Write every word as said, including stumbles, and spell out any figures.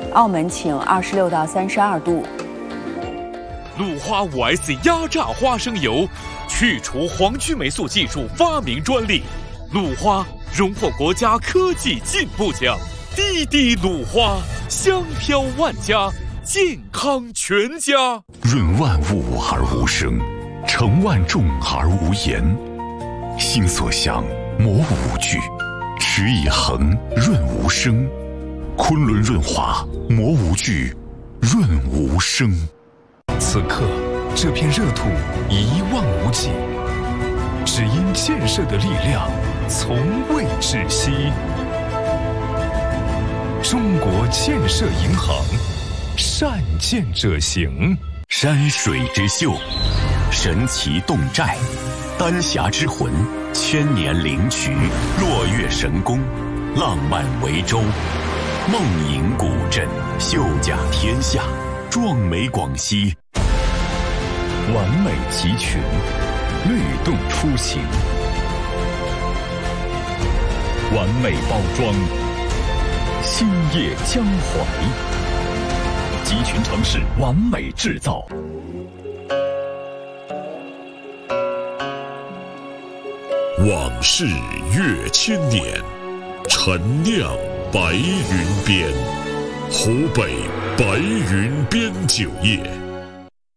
澳门请二十六到三十二度。 鲁花 五 S 压榨花生油，去除黄曲霉素技术发明专利。鲁花荣获国家科技进步奖。滴滴鲁花，香飘万家，健康全家。 润万物而无声，成万众而无言。心所向，磨无惧，持以恒，润无声。昆仑润滑，磨无惧，润无声。 此刻，这片热土一望无际，只因建设的力量从未窒息。中国建设银行，善建者行。 山水之秀，神奇侗寨，丹霞之魂，千年灵渠，落月神功，浪漫维州，梦影古镇，秀甲天下，壮美广西。 完美集群，律动出行，完美包装，兴业江淮，集群城市完美制造。 往事越千年，陈酿白云边，湖北白云边酒业。